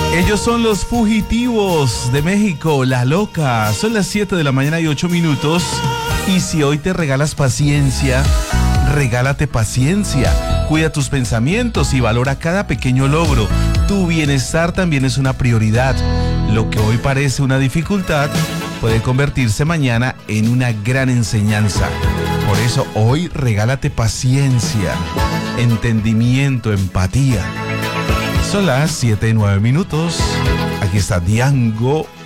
Ellos son los Fugitivos de México, La Loca. Son las 7 de la mañana y 8 minutos. Y si hoy te regalas paciencia, regálate paciencia. Cuida tus pensamientos y valora cada pequeño logro. Tu bienestar también es una prioridad. Lo que hoy parece una dificultad puede convertirse mañana en una gran enseñanza. Por eso hoy regálate paciencia, entendimiento, empatía. Son las 7 y 9 minutos. Aquí está Diango